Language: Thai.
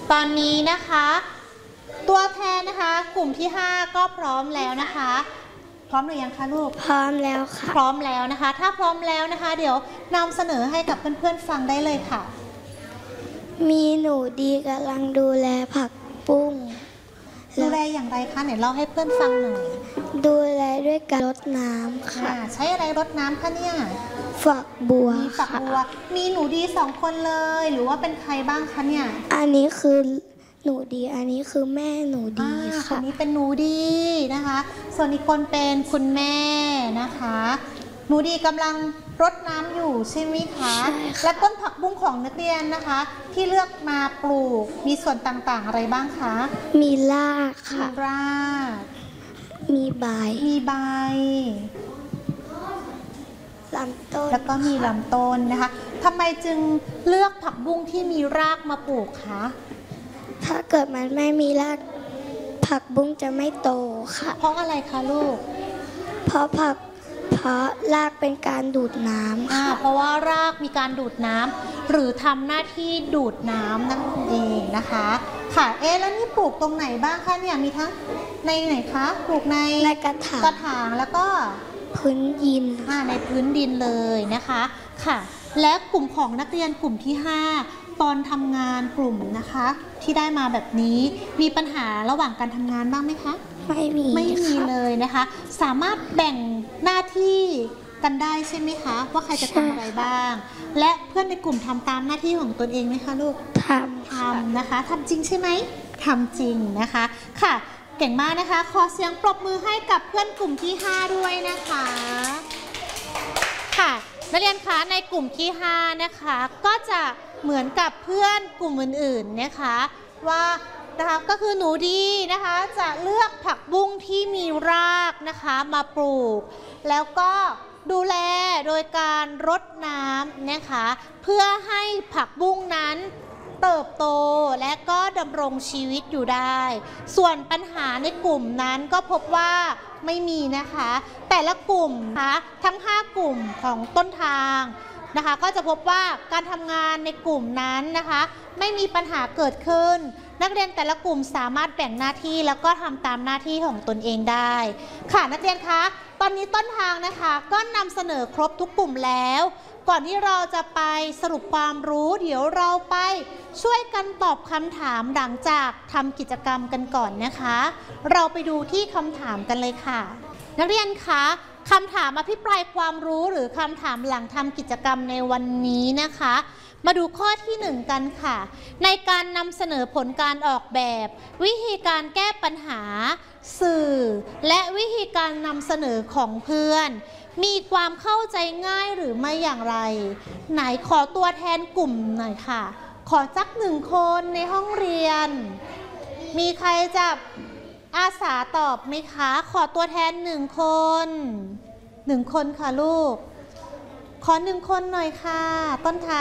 ตอนนี้นะคะตัวแทนนะคะกลุ่มที่5ก็พร้อมแล้วนะคะพร้อมหรือยังคะลูกพร้อมแล้วค่ะพร้อมแล้วนะคะถ้าพร้อมแล้วนะคะเดี๋ยวนำเสนอให้กับเพื่อนๆฟังได้เลยค่ะมีหนูดีกำลังดูแลผักบุ้งดูแลอย่างไรคะไหนเล่าให้เพื่อนฟังหน่อยดูแลด้วยการรดน้ำค่ะใช้อะไรรดน้ำคะเนี่ยฝักบัวมีฝักบัวมีหนูดี2คนเลยหรือว่าเป็นใครบ้างคะเนี่ยอันนี้คือหนูดีอันนี้คือแม่หนูดีค่ะคนนี้เป็นหนูดีนะคะส่วนอีกคนเป็นคุณแม่นะคะหนูดีกำลังรดน้ำอยู่ใช่ไหมคะและต้นผักบุ้งของนักเรียนนะคะที่เลือกมาปลูกมีส่วนต่างๆอะไรบ้างคะมีรากค่ะมีรากมีใบลำต้นแล้วก็มีลำต้นนะคะทำไมจึงเลือกผักบุ้งที่มีรากมาปลูกคะถ้าเกิดมันไม่มีรากผักบุ้งจะไม่โตค่ะเพราะอะไรคะลูกเพราะรากเป็นการดูดน้ำค่ะเพราะว่ารากมีการดูดน้ำหรือทำหน้าที่ดูดน้ำนั่นเองนะคะค่ะแล้วนี่ปลูกตรงไหนบ้างคะเนี่ยมีทั้งในไหนคะปลูกในกระถางแล้วก็พื้นดินในพื้นดินเลยนะคะค่ะและกลุ่มของนักเรียนกลุ่มที่5ตอนทำงานกลุ่มนะคะที่ได้มาแบบนี้มีปัญหาระหว่างการทำงานบ้างไหมคะไม่มีเลยนะคะสามารถแบ่งหน้าที่กันได้ใช่ไหมคะว่าใครจะทำอะไรบ้างและเพื่อนในกลุ่มทำตามหน้าที่ของตนเองไหมคะลูกทำนะคะทำจริงใช่ไหมทำจริงนะคะค่ะเก่งมากนะคะขอเสียงปรบมือให้กับเพื่อนกลุ่มที่5ด้วยนะคะค่ะนักเรียนคะในกลุ่มที่5นะคะก็จะเหมือนกับเพื่อนกลุ่มอื่นๆนะคะว่านะคะก็คือหนูดีนะคะจะเลือกผักบุ้งที่มีรากนะคะมาปลูกแล้วก็ดูแลโดยการรดน้ำนะคะเพื่อให้ผักบุ้งนั้นเติบโตและก็ดำรงชีวิตอยู่ได้ส่วนปัญหาในกลุ่มนั้นก็พบว่าไม่มีนะคะแต่ละกลุ่มนะคะทั้ง5กลุ่มของต้นทางนะคะก็จะพบว่าการทำงานในกลุ่มนั้นนะคะไม่มีปัญหาเกิดขึ้นนักเรียนแต่ละกลุ่มสามารถแบ่งหน้าที่แล้วก็ทำตามหน้าที่ของตนเองได้ค่ะนักเรียนคะตอนนี้ต้นทางนะคะก็นำเสนอครบทุกกลุ่มแล้วก่อนที่เราจะไปสรุปความรู้เดี๋ยวเราไปช่วยกันตอบคำถามหลังจากทำกิจกรรมกันก่อนนะคะเราไปดูที่คำถามกันเลยค่ะนักเรียนคะคำถามอภิปรายความรู้หรือคำถามหลังทำกิจกรรมในวันนี้นะคะมาดูข้อที่1กันค่ะในการนำเสนอผลการออกแบบวิธีการแก้ปัญหาสื่อและวิธีการนำเสนอของเพื่อนมีความเข้าใจง่ายหรือไม่อย่างไรไหนขอตัวแทนกลุ่มหน่อยค่ะขอจัก1คนในห้องเรียนมีใครจะอาสาตอบไหมคะขอตัวแทน1คน1คนค่ะลูกขอ1คนหน่อยค่ะต้นทาง